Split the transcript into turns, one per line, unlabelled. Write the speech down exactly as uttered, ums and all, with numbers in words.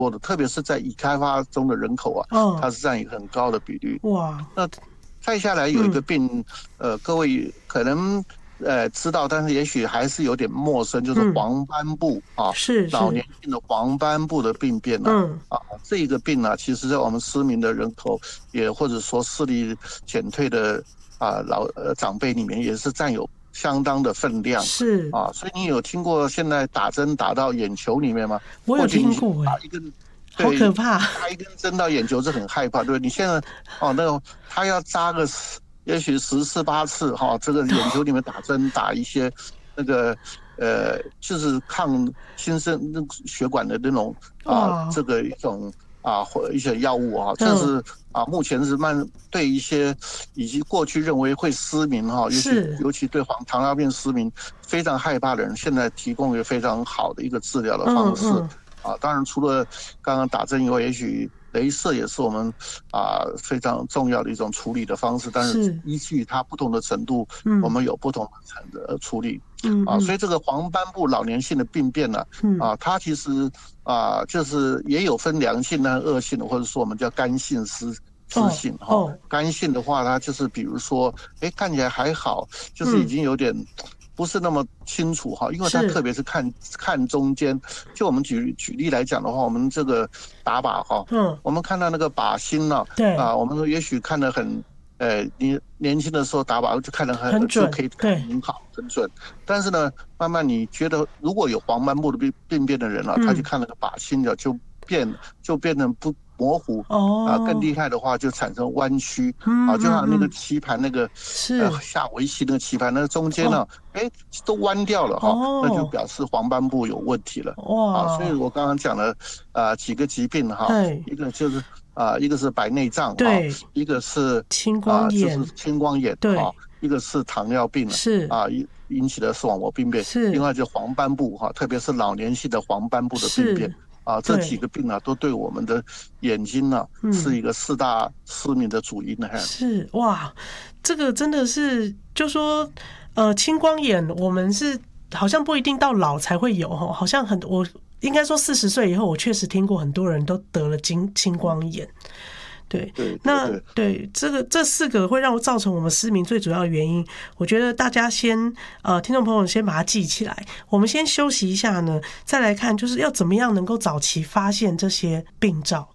多的，特别是在已开发中的人口啊，哦、它是占一个很高的比率。哇，那再下来有一个病，嗯、呃，各位可能呃知道，但是也许还是有点陌生，就是黄斑部、嗯、啊，是老年性的黄斑部的病变啊，嗯、啊，这个病啊，其实在我们失明的人口也或者说视力减退的啊老呃长辈里面也是占有相当的分量，是啊，所以你有听过现在打针打到眼球里面吗？
我有听过、欸，
打一根，
好可怕！
打一根针到眼球是很害怕，对，你现在哦，那个他要扎个也许十次八次哈、哦，这个眼球里面打针打一些那个呃，就是抗新生血管的那种啊，这个一种。啊，或一些药物啊，这是、嗯、啊，目前是慢对一些以及过去认为会失明哈，尤其尤其对黄糖尿病失明非常害怕的人，现在提供一个非常好的一个治疗的方式、嗯嗯、啊。当然，除了刚刚打针以外，也许雷射也是我们啊非常重要的一种处理的方式，但是依据它不同的程度，我们有不同的程的处理。嗯啊，所以这个黄斑部老年性的病变呢、啊，嗯、啊，它其实啊，就是也有分良性的、恶性的，或者说我们叫干性湿湿性哈、哦哦。干性的话，它就是比如说，哎，看起来还好，就是已经有点不是那么清楚哈，因为它特别是看看中间。就我们举举例来讲的话，我们这个打靶哈，嗯，我们看到那个靶心呢、啊，对啊，我们也许看得很。呃，你年轻的时候打靶就看得很很准，就可以看得很好，很准。但是呢，慢慢你觉得如果有黄斑部的病病变的人啊，嗯、他去看那个靶心的就变就变成不模糊。哦。啊，更厉害的话就产生弯曲。嗯、啊，就像那个棋盘那个呃下围棋那个棋盘，那个中间呢，哎、哦，都弯掉了哈、哦，那就表示黄斑部有问题了。哇。啊，所以我刚刚讲了啊、呃、几个疾病哈，一个就是。啊、呃，一个是白内障哈，一个是
青光眼、
呃，就是青光眼哈，一个是糖尿病是啊，引起的视网膜病变，是另外就黄斑部哈，特别是老年性的黄斑部的病变啊，这几个病啊，都对我们的眼睛呢、啊嗯、是一个四大失明的主因呢。
是哇，这个真的是就说呃，青光眼我们是好像不一定到老才会有哈，好像很我。应该说四十岁以后，我确实听过很多人都得了青青光眼。对，
对，
那对这个这四个会让我造成我们失明最主要的原因，我觉得大家先呃，听众朋友先把它记起来。我们先休息一下呢，再来看就是要怎么样能够早期发现这些病兆。